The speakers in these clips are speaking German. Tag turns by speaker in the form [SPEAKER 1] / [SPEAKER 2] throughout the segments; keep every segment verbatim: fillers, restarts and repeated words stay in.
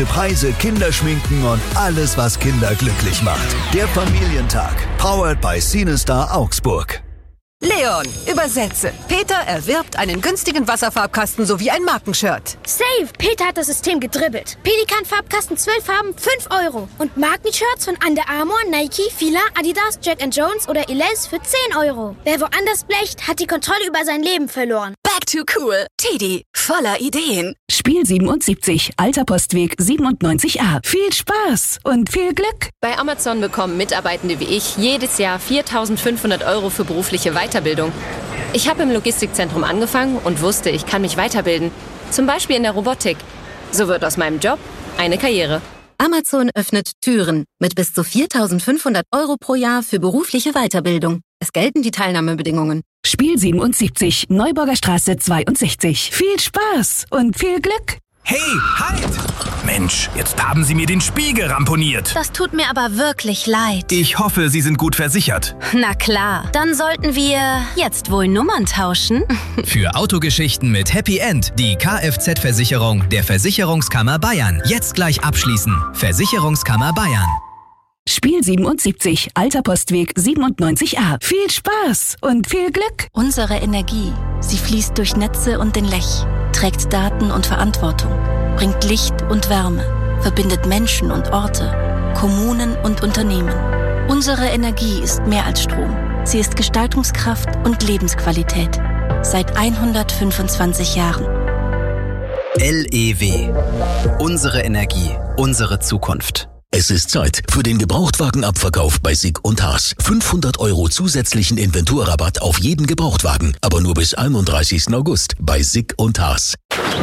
[SPEAKER 1] Preise, Kinderschminken und alles, was Kinder glücklich macht. Der Familientag. Powered by Cinestar Augsburg.
[SPEAKER 2] Leon, übersetze. Peter erwirbt einen günstigen Wasserfarbkasten sowie ein Markenshirt.
[SPEAKER 3] Safe! Peter hat das System gedribbelt. Pelikan-Farbkasten zwölf Farben, fünf Euro. Und Markenshirts von Under Armour, Nike, Fila, Adidas, Jack and Jones oder Elize für zehn Euro. Wer woanders blecht, hat die Kontrolle über sein Leben verloren.
[SPEAKER 2] Back to cool. Teddy, voller Ideen.
[SPEAKER 4] Spiel siebenundsiebzig, Alter Postweg siebenundneunzig a. Viel Spaß und viel Glück.
[SPEAKER 5] Bei Amazon bekommen Mitarbeitende wie ich jedes Jahr viertausendfünfhundert Euro für berufliche Weiterbildung. Ich habe im Logistikzentrum angefangen und wusste, ich kann mich weiterbilden. Zum Beispiel in der Robotik. So wird aus meinem Job eine Karriere.
[SPEAKER 6] Amazon öffnet Türen mit bis zu viertausendfünfhundert Euro pro Jahr für berufliche Weiterbildung. Es gelten die Teilnahmebedingungen.
[SPEAKER 4] Spiel siebenundsiebzig, Neuburger Straße zweiundsechzig. Viel Spaß und viel Glück.
[SPEAKER 7] Hey, halt! Mensch, jetzt haben Sie mir den Spiegel ramponiert.
[SPEAKER 3] Das tut mir aber wirklich leid.
[SPEAKER 7] Ich hoffe, Sie sind gut versichert.
[SPEAKER 3] Na klar, dann sollten wir jetzt wohl Nummern tauschen.
[SPEAKER 8] Für Autogeschichten mit Happy End die Kfz-Versicherung der Versicherungskammer Bayern. Jetzt gleich abschließen. Versicherungskammer Bayern.
[SPEAKER 4] Spiel siebenundsiebzig, Alter Postweg siebenundneunzig a. Viel Spaß und viel Glück.
[SPEAKER 9] Unsere Energie, sie fließt durch Netze und den Lech, trägt Daten und Verantwortung, bringt Licht und Wärme, verbindet Menschen und Orte, Kommunen und Unternehmen. Unsere Energie ist mehr als Strom. Sie ist Gestaltungskraft und Lebensqualität. Seit hundertfünfundzwanzig Jahren.
[SPEAKER 10] L E W. Unsere Energie, unsere Zukunft.
[SPEAKER 11] Es ist Zeit für den Gebrauchtwagenabverkauf bei Sig und Haas. fünfhundert Euro zusätzlichen Inventurrabatt auf jeden Gebrauchtwagen, aber nur bis einunddreißigsten August bei Sig und Haas.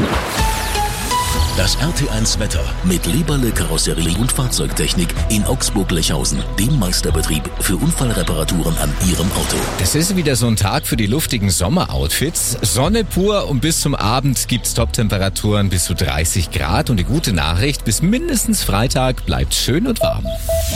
[SPEAKER 11] Das R T eins Wetter mit Leberle Karosserie und Fahrzeugtechnik in Augsburg-Lechhausen, dem Meisterbetrieb für Unfallreparaturen an Ihrem Auto.
[SPEAKER 12] Es ist wieder so ein Tag für die luftigen Sommeroutfits. Sonne pur und bis zum Abend gibt's Top-Temperaturen bis zu dreißig Grad. Und die gute Nachricht, bis mindestens Freitag bleibt schön und warm.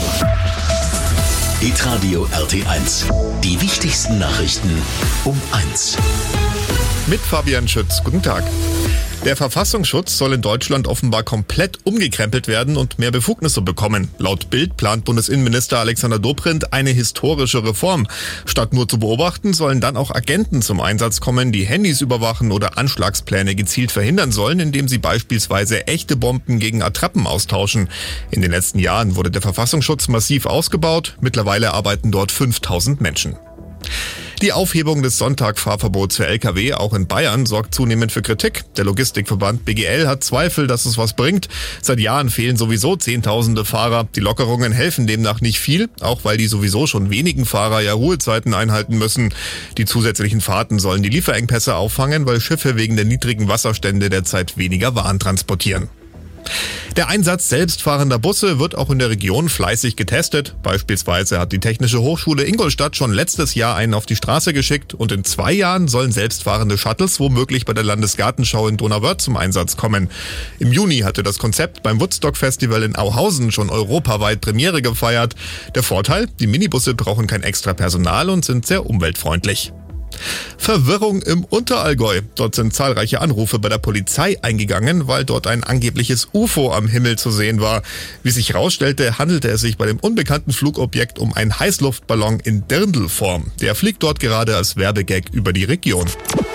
[SPEAKER 11] Hitradio R T eins. Die wichtigsten Nachrichten um eins.
[SPEAKER 13] Mit Fabian Schütz. Guten Tag. Der Verfassungsschutz soll in Deutschland offenbar komplett umgekrempelt werden und mehr Befugnisse bekommen. Laut Bild plant Bundesinnenminister Alexander Dobrindt eine historische Reform. Statt nur zu beobachten, sollen dann auch Agenten zum Einsatz kommen, die Handys überwachen oder Anschlagspläne gezielt verhindern sollen, indem sie beispielsweise echte Bomben gegen Attrappen austauschen. In den letzten Jahren wurde der Verfassungsschutz massiv ausgebaut. Mittlerweile arbeiten dort fünftausend Menschen. Die Aufhebung des Sonntagfahrverbots für L K W auch in Bayern sorgt zunehmend für Kritik. Der Logistikverband B G L hat Zweifel, dass es was bringt. Seit Jahren fehlen sowieso Zehntausende Fahrer. Die Lockerungen helfen demnach nicht viel, auch weil die sowieso schon wenigen Fahrer ja Ruhezeiten einhalten müssen. Die zusätzlichen Fahrten sollen die Lieferengpässe auffangen, weil Schiffe wegen der niedrigen Wasserstände derzeit weniger Waren transportieren. Der Einsatz selbstfahrender Busse wird auch in der Region fleißig getestet. Beispielsweise hat die Technische Hochschule Ingolstadt schon letztes Jahr einen auf die Straße geschickt und in zwei Jahren sollen selbstfahrende Shuttles womöglich bei der Landesgartenschau in Donauwörth zum Einsatz kommen. Im Juni hatte das Konzept beim Woodstock Festival in Auhausen schon europaweit Premiere gefeiert. Der Vorteil, die Minibusse brauchen kein extra Personal und sind sehr umweltfreundlich. Verwirrung im Unterallgäu. Dort sind zahlreiche Anrufe bei der Polizei eingegangen, weil dort ein angebliches U F O am Himmel zu sehen war. Wie sich herausstellte, handelte es sich bei dem unbekannten Flugobjekt um einen Heißluftballon in Dirndlform. Der fliegt dort gerade als Werbegag über die Region.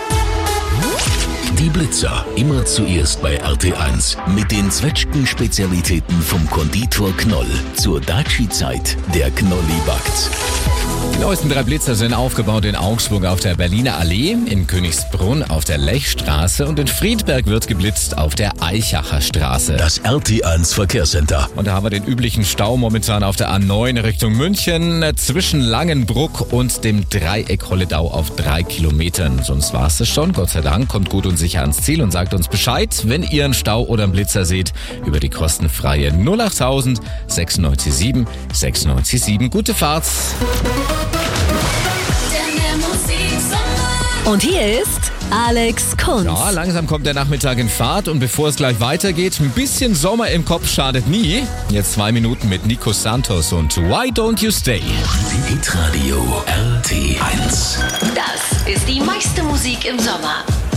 [SPEAKER 11] Die Blitzer, immer zuerst bei R T eins. Mit den Zwetschgen-Spezialitäten vom Konditor Knoll. Zur Daci-Zeit, der Knolli backt.
[SPEAKER 12] Die neuesten drei Blitzer sind aufgebaut in Augsburg auf der Berliner Allee, in Königsbrunn auf der Lechstraße und in Friedberg wird geblitzt auf der Eichacher Straße.
[SPEAKER 11] Das R T eins Verkehrscenter.
[SPEAKER 12] Und da haben wir den üblichen Stau momentan auf der A neun Richtung München zwischen Langenbruck und dem Dreieck Holledau auf drei Kilometern. Sonst war es das schon. Gott sei Dank kommt gut und sicher ans Ziel und sagt uns Bescheid, wenn ihr einen Stau oder einen Blitzer seht, über die kostenfreie null achttausend sechsundneunzig sieben sechsundneunzig sieben. Gute Fahrt!
[SPEAKER 6] Und hier ist Alex Kunz.
[SPEAKER 12] Ja, langsam kommt der Nachmittag in Fahrt und bevor es gleich weitergeht, ein bisschen Sommer im Kopf schadet nie. Jetzt zwei Minuten mit Nico Santos und Why Don't You Stay?
[SPEAKER 11] Hitradio R T eins.
[SPEAKER 14] Das ist die meiste Musik im Sommer.